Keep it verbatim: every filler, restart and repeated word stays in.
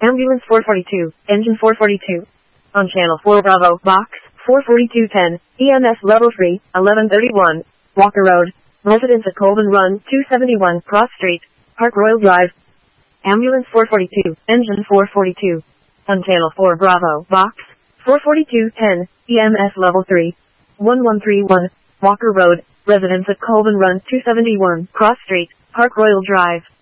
Ambulance four forty-two, engine four forty-two. On channel four Bravo, box, four forty-two ten, E M S level three, eleven thirty-one, Walker Road, residence at Colvin Run, two seventy-one, Cross Street, Park Royal Drive. Ambulance four forty-two, engine four forty-two. On channel four Bravo, box, four forty-two ten, E M S level three, eleven thirty-one, Walker Road, residence at Colvin Run, two seventy-one, Cross Street, Park Royal Drive.